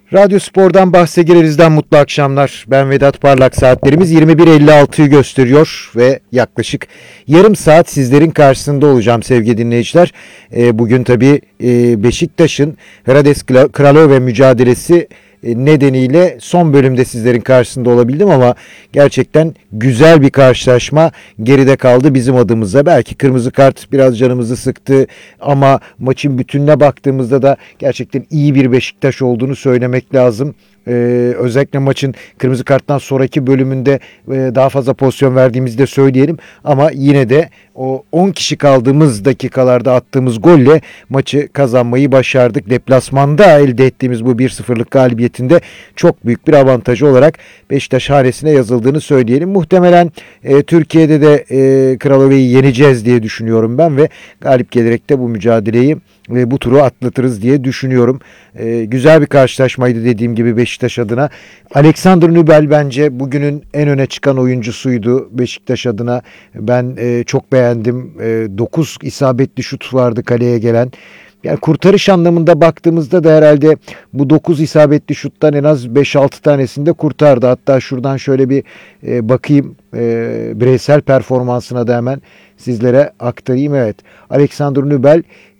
Radyo Spor'dan bahse girerizden mutlu akşamlar. Ben Vedat Parlak, saatlerimiz 21.56'yı gösteriyor ve yaklaşık yarım saat sizlerin karşısında olacağım sevgili dinleyiciler. Bugün tabii Beşiktaş'ın Hrades Kralove mücadelesi nedeniyle son bölümde sizlerin karşısında olabildim ama gerçekten güzel bir karşılaşma geride kaldı bizim adımıza. Belki kırmızı kart biraz canımızı sıktı ama maçın bütününe baktığımızda da gerçekten iyi bir Beşiktaş olduğunu söylemek lazım. Özellikle maçın kırmızı karttan sonraki bölümünde daha fazla pozisyon verdiğimizi de söyleyelim. Ama yine de o 10 kişi kaldığımız dakikalarda attığımız golle maçı kazanmayı başardık. Deplasmanda elde ettiğimiz bu 1-0'lık galibiyetinde çok büyük bir avantajı olarak Beşiktaş hanesine yazıldığını söyleyelim. Muhtemelen Türkiye'de de Kralove'yi yeneceğiz diye düşünüyorum ben ve galip gelerek de bu mücadeleyi ve bu turu atlatırız diye düşünüyorum. Güzel bir karşılaşmaydı dediğim gibi Beşiktaş adına. Alexander Nübel bence bugünün en öne çıkan oyuncusuydu Beşiktaş adına. Ben çok beğendim. 9 isabetli şut vardı kaleye gelen. Yani kurtarış anlamında baktığımızda da herhalde bu 9 isabetli şuttan en az 5-6 tanesini de kurtardı. Hatta şuradan şöyle bir bakayım bireysel performansına da hemen sizlere aktarayım. Evet, Alexander Nübel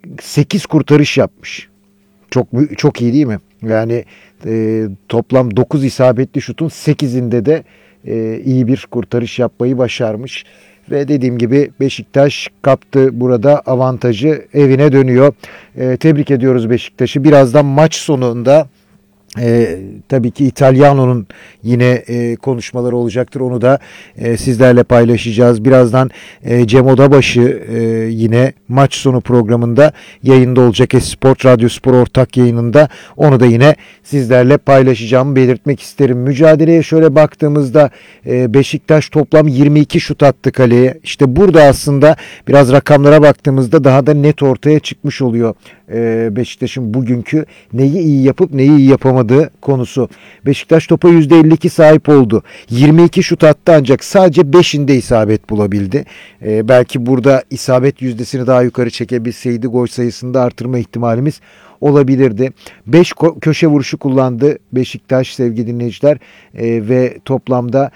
8 kurtarış yapmış. Çok iyi değil mi? Yani toplam 9 isabetli şutun 8'inde de iyi bir kurtarış yapmayı başarmış. Ve dediğim gibi Beşiktaş kaptı burada avantajı, evine dönüyor. Tebrik ediyoruz Beşiktaş'ı. Birazdan maç sonunda tabii ki İtalyano'nun yine konuşmaları olacaktır. Onu da sizlerle paylaşacağız. Birazdan Cem Odabaşı yine maç sonu programında yayında olacak. Esport Radyo Spor ortak yayınında. Onu da yine sizlerle paylaşacağımı belirtmek isterim. Mücadeleye şöyle baktığımızda Beşiktaş toplam 22 şut attı kaleye. İşte burada aslında biraz rakamlara baktığımızda daha da net ortaya çıkmış oluyor. Beşiktaş'ın bugünkü neyi iyi yapıp neyi iyi yapamadığı konusu. Beşiktaş topa %52 sahip oldu. 22 şut attı ancak sadece 5'inde isabet bulabildi. Belki burada isabet yüzdesini daha yukarı çekebilseydi gol sayısını da artırma ihtimalimiz olabilirdi. 5 köşe vuruşu kullandı Beşiktaş sevgili dinleyiciler ve toplamda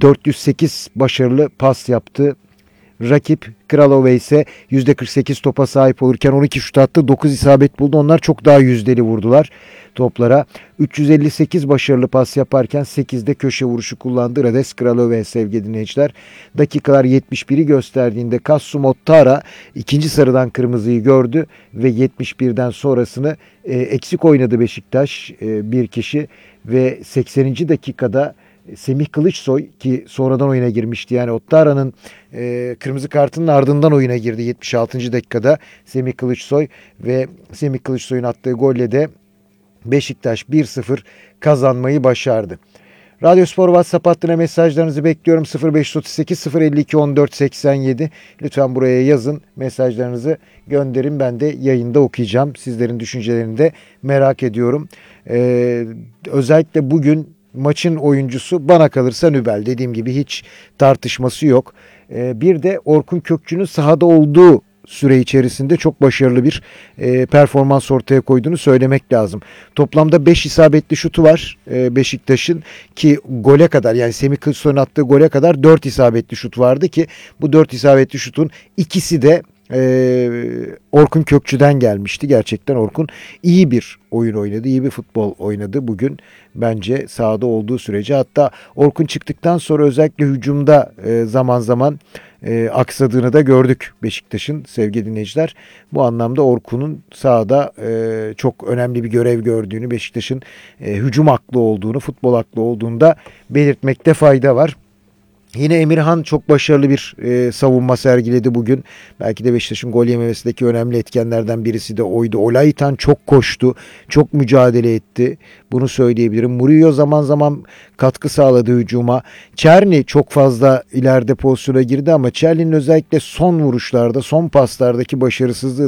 408 başarılı pas yaptı. Rakip Kralove ise %48 topa sahip olurken 12 şut attı, 9 isabet buldu. Onlar çok daha yüzdeli vurdular toplara. 358 başarılı pas yaparken 8'de köşe vuruşu kullandı Hrades Kralove sevgili dinleyiciler. Dakikalar 71'i gösterdiğinde Kasum Ottara ikinci sarıdan kırmızıyı gördü ve 71'den sonrasını eksik oynadı Beşiktaş bir kişi ve 80. dakikada Semih Kılıçsoy ki sonradan oyuna girmişti. Yani Ottara'nın kırmızı kartının ardından oyuna girdi 76. dakikada Semih Kılıçsoy ve Semih Kılıçsoy'un attığı golle de Beşiktaş 1-0 kazanmayı başardı. Radyo Spor WhatsApp hattına mesajlarınızı bekliyorum. 0538 052 14 87. Lütfen buraya yazın. Mesajlarınızı gönderin. Ben de yayında okuyacağım. Sizlerin düşüncelerini de merak ediyorum. Özellikle bugün maçın oyuncusu bana kalırsa Nübel. Dediğim gibi hiç tartışması yok. Bir de Orkun Kökçü'nün sahada olduğu süre içerisinde çok başarılı bir performans ortaya koyduğunu söylemek lazım. Toplamda 5 isabetli şutu var Beşiktaş'ın ki gole kadar, yani Semih Kılıçsoy'un attığı gole kadar 4 isabetli şut vardı ki bu 4 isabetli şutun ikisi de Orkun Kökçü'den gelmişti. Gerçekten Orkun iyi bir oyun oynadı, iyi bir futbol oynadı bugün bence sahada olduğu sürece. Hatta Orkun çıktıktan sonra özellikle hücumda zaman zaman aksadığını da gördük Beşiktaş'ın sevgili dinleyiciler. Bu anlamda Orkun'un sahada çok önemli bir görev gördüğünü, Beşiktaş'ın hücum aklı olduğunu, futbol aklı olduğunu da belirtmekte fayda var. Yine Emirhan çok başarılı bir savunma sergiledi bugün. Belki de Beşiktaş'ın gol yememesindeki önemli etkenlerden birisi de oydu. Olaytan çok koştu, çok mücadele etti. Bunu söyleyebilirim. Murillo zaman zaman katkı sağladı hücuma. Çerni çok fazla ileride pozisyona girdi ama Çerni'nin özellikle son vuruşlarda, son paslardaki başarısızlığı